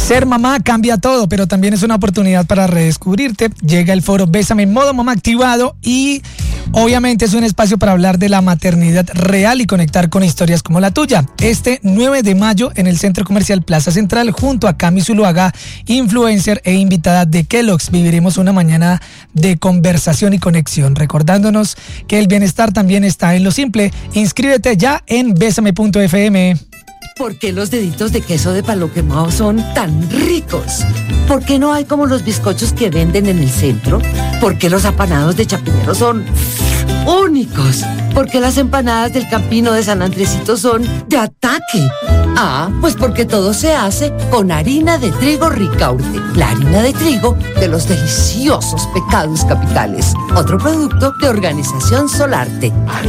Ser mamá cambia todo, pero también es una oportunidad para redescubrirte. Llega el foro Bésame Modo Mamá activado y obviamente es un espacio para hablar de la maternidad real y conectar con historias como la tuya. Este 9 de mayo en el Centro Comercial Plaza Central junto a Cami Zuluaga, influencer e invitada de Kellogg's, viviremos una mañana de conversación y conexión, recordándonos que el bienestar también está en lo simple. Inscríbete ya en besame.fm. ¿Por qué los deditos de queso de palo quemado son tan ricos? ¿Por qué no hay como los bizcochos que venden en el centro? ¿Por qué los apanados de Chapinero son únicos? ¿Por qué las empanadas del Campino de San Andresito son de ataque? Ah, pues porque todo se hace con harina de trigo Ricaurte, la harina de trigo de los deliciosos Pecados Capitales. Otro producto de Organización Solarte.